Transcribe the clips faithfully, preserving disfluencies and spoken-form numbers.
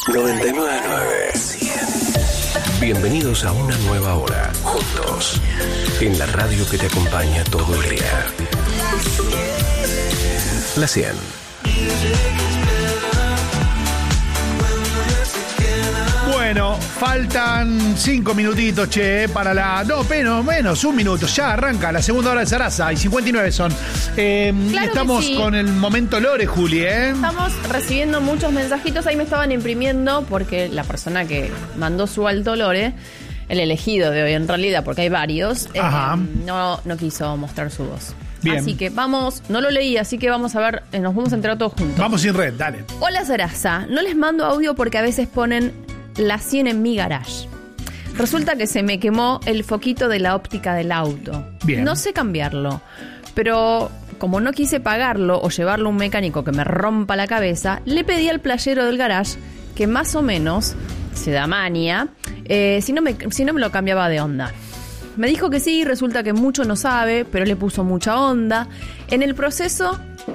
noventa y nueve punto nueve. Bienvenidos a una nueva hora, juntos, en la radio que te acompaña todo el día. La cien. Bueno, faltan cinco minutitos, che, para la... No, menos, menos, un minuto. Ya arranca la segunda hora de Sarasa y cincuenta y nueve son. Eh, claro estamos sí. con el momento Lore, Juli, ¿eh? Estamos recibiendo muchos mensajitos. Ahí me estaban imprimiendo porque la persona que mandó su alto Lore, el elegido de hoy en realidad, porque hay varios, eh, no, no quiso mostrar su voz. Bien. Así que vamos, no lo leí, así que vamos a ver, eh, nos vamos a enterar todos juntos. Vamos sin red, dale. Hola Sarasa, no les mando audio porque a veces ponen la cien en mi garage. Resulta que se me quemó el foquito de la óptica del auto. Bien. No sé cambiarlo, pero como no quise pagarlo o llevarlo a un mecánico que me rompa la cabeza, le pedí al playero del garage que más o menos se da manía, eh, si, no me, si no me lo cambiaba de onda. Me dijo que sí, resulta que mucho no sabe, pero le puso mucha onda. En el proceso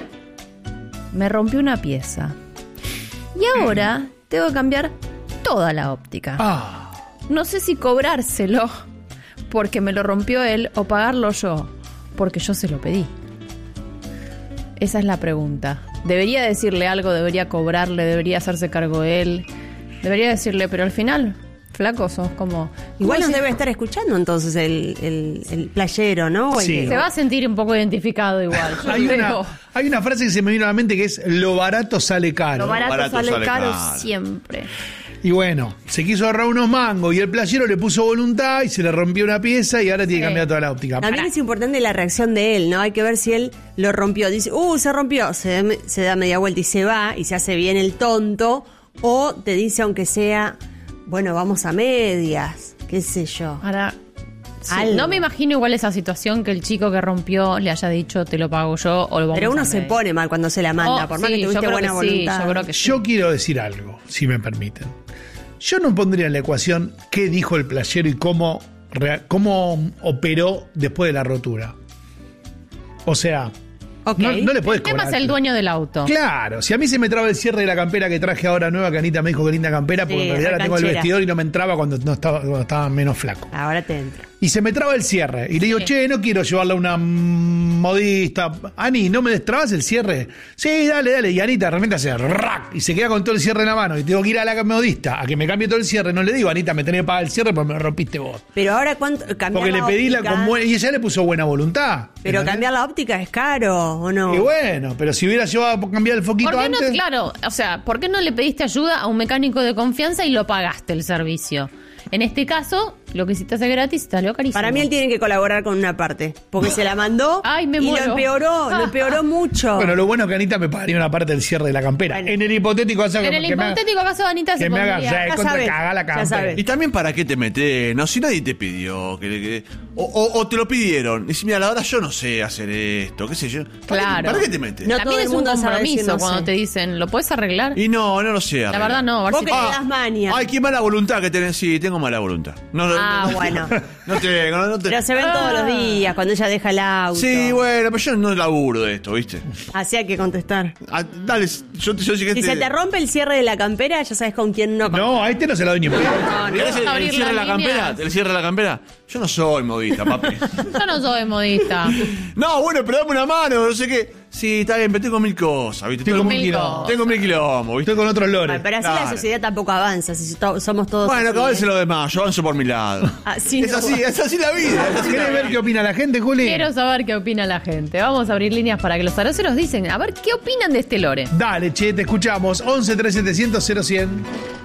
me rompió una pieza. Y ahora tengo que cambiar toda la óptica. Ah. No sé si cobrárselo porque me lo rompió él o pagarlo yo porque yo se lo pedí. Esa es la pregunta. Debería decirle algo, debería cobrarle, debería hacerse cargo él. Debería decirle, pero al final, flaco, sos como... Igual nos si... debe estar escuchando entonces el, el, el playero, ¿no? O el Sí. que- Se va a sentir un poco identificado igual. Yo Hay creo. una, hay una frase que se me vino a la mente que es: lo barato sale caro. Lo barato, barato sale, sale caro, caro. siempre. Y bueno, se quiso ahorrar unos mangos y el playero le puso voluntad y se le rompió una pieza y ahora tiene que Sí. cambiar toda la óptica. También es importante la reacción de él, ¿no? Hay que ver si él lo rompió. Dice, uh, se rompió, se da, se da media vuelta y se va y se hace bien el tonto. O te dice, aunque sea, bueno, vamos a medias, qué sé yo. Ahora, sí, Algo. no me imagino igual esa situación que el chico que rompió le haya dicho te lo pago yo o lo vamos Pero uno a se medir. pone mal cuando se la manda, Oh, por más sí, que yo tuviste creo buena que voluntad. Sí, yo creo que sí. Yo quiero decir algo, si me permiten. Yo no pondría en la ecuación qué dijo el playero y cómo, rea- cómo operó después de la rotura. O sea, Ok. no, no le podés El tema cobrar. es el dueño del auto. Claro, si a mí se me traba el cierre de la campera que traje ahora nueva, que Anita me dijo que linda campera, porque Sí, en realidad la tengo en el recanchera. vestidor y no me entraba cuando, no estaba, cuando estaba menos flaco. Ahora te entra. Y se me traba el cierre. Y le digo, Sí. che, no quiero llevarla a una mm, modista. Ani, ¿no me destrabas el cierre? Sí, dale, dale. Y Anita de repente hace rack y se queda con todo el cierre en la mano. Y tengo que ir a la modista a que me cambie todo el cierre. No le digo, Anita, me tenés que pagar el cierre porque me rompiste vos. Pero ahora, ¿cuánto? Cambiar Porque le la pedí la óptica, con buena- y ella le puso buena voluntad. Pero ¿entendés? cambiar la óptica es caro, ¿o no? Y bueno, pero si hubiera llevado a cambiar el foquito ¿Por qué no, antes. claro, o sea, ¿por qué no le pediste ayuda a un mecánico de confianza y lo pagaste el servicio? En este caso, lo que hiciste hace gratis te salió carísimo. Para mí él tiene que colaborar con una parte, porque se la mandó Ay, me y muero. lo empeoró, lo empeoró mucho. Bueno, lo bueno es que Anita me pagaría una parte del cierre de la campera. Bueno. En el hipotético caso En que, el que me haga- hipotético caso de Anita que se me haga pondría... ya, Ya contra sabes, cagar la ya campera. sabes. Y también para qué te metes, no, si nadie te pidió, que, que- o, o- o te lo pidieron. Y si mira, la verdad yo no sé hacer esto, qué sé yo. ¿Para, Claro. qué, ¿para qué te metes? No todo También el es un mundo sabe compromiso decir no cuando sé. te dicen, ¿lo puedes arreglar? Y no, no lo sé. La arreglar. verdad no, a ver Vos si que te- te das maña. Ay, qué mala voluntad que tenés. Sí, tengo mala voluntad. No, no, Ah, no, no, bueno. No tengo, no, no te- Pero se ven todos los días, cuando ella deja el auto. Sí, bueno, pero yo no laburo de esto, ¿viste? Así hay que contestar. Ah, dale, yo, te- yo sé que Si este- se te rompe el cierre de la campera, ya sabes con quién no. No, a este no se lo doy ni por. No, no. ¿Querés el, el Abrir cierre de las la campera? líneas. ¿El cierre de la campera? Yo no soy modista, papi. Yo no soy modista. No, bueno, pero dame una mano, no sé qué. Sí, está bien, pero tengo mil cosas, ¿viste? Tengo Tengo, mil mil kilómetros. tengo mil kilómetros, ¿viste? Estoy con otros lores. Ay, pero así la Claro. sociedad tampoco avanza, si to- somos todos Bueno, así, acabáis ¿eh? lo demás, yo avanzo por mi lado. Así es no así, va. es así la vida. Es así la ¿Querés ver vida. qué opina la gente, Juli? Quiero saber qué opina la gente. Vamos a abrir líneas para que los aroceros dicen, a ver qué opinan de este lore. Dale, che, te escuchamos. once tres setecientos cero cien.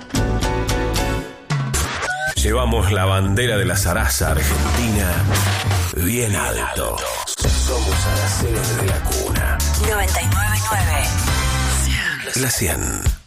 Llevamos la bandera de la zaraza argentina bien alto. Somos araceros de la cuna. noventa y nueve punto nueve. La cien.